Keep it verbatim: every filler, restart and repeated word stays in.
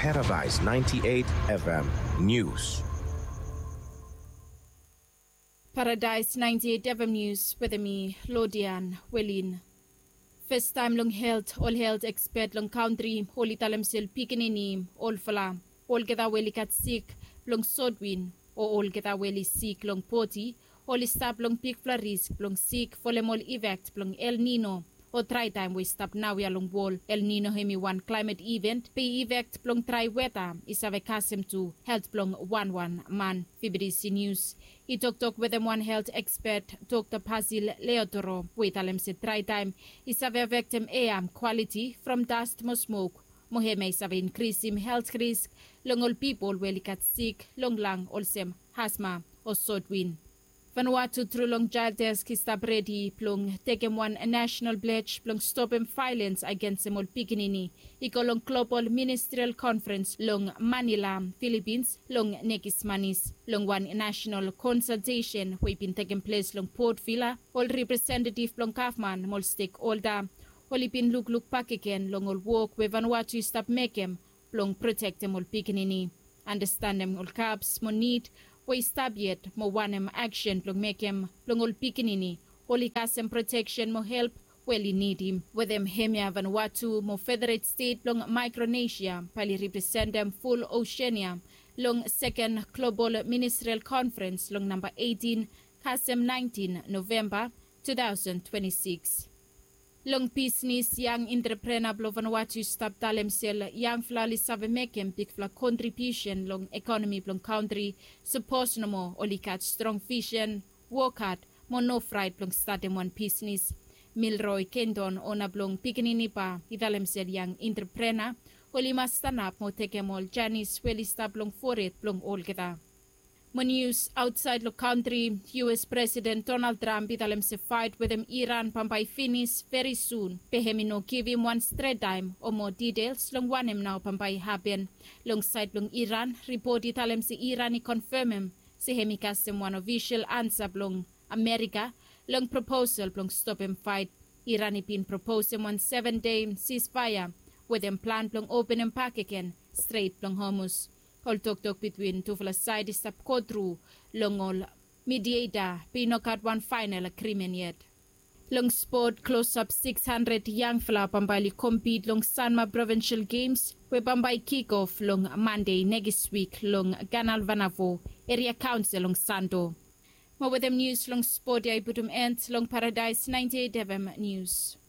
Paradise ninety-eight F M News. Paradise ninety-eight F M News with me, Lodian Welin. First time long held, all held expert long country, holy talemsil pikinini, all fala, all geta weli kat sick, long sodwin, or all geta weli sick long poti, all stop long pig flaris, long sick, folemol evact, long El Nino. O try time we stop now we along wall El Nino hemi one climate event pay event plong try weta isave kasem to health plong one one man F B C News. He talk talk with them one health expert Doctor Pazil Leotoro wait alem se try time isave victim am quality from dust mo smoke moheme isave increase him health risk long all people well kat sick long lang olsem asthma or sodwin. Vanuatu through long jail desk is ready plong take him one a national pledge plong stop him violence against him all pikinini. Iko long global ministerial conference long Manila, Philippines, long nekis manis. Long one national consultation we been taking place long Port Villa. All representative plong Kaufman, mol stakeholder. All been look look pakiken long all work we Vanuatu stop make him plong protect him all pikinini. Understand him all caps mo need. We stop yet mo wanem action plong make him plong ol pikinini holy kasem protection mo help well he need him with them hemia Vanuatu mo federate state plong Micronesia pali represent them full Oceania long second global ministerial conference long number eighteen kasem nineteen November twenty twenty-six. Long business young entrepreneur blo Vanuatu stop talem sel young flali save mekem big fla contribution long economy blong country suppose no mo olikat strong vision work hard mo no fright blong start them one business Milroy Kendon ona blong pikinini pa idalem sel young entrepreneur oli mas stand up mo take mol Janice weli stop blong for it blong all kita. Mo news outside the country, U S President Donald Trump italem se fight with them Iran pampai finish very soon. Pehemi no give him one straight time or more details long one him now pampai happen. Long side long Iran report italem se Iran i confirm him se hemi kasem one official answer long America long proposal long stop him fight. Iran i been proposing one seven day ceasefire with them plan long open him pack again straight long Hormuz. All talk talk between two sides stop go through long all mediator be knock out one final agreement yet. Long sport close up six hundred young fla Pambali compete long Sanma Provincial Games where Bambai kick off long Monday next week long Ganal Vanavo area council long Sando. More with them news long sport I put them end long Paradise ninety-eight F M News.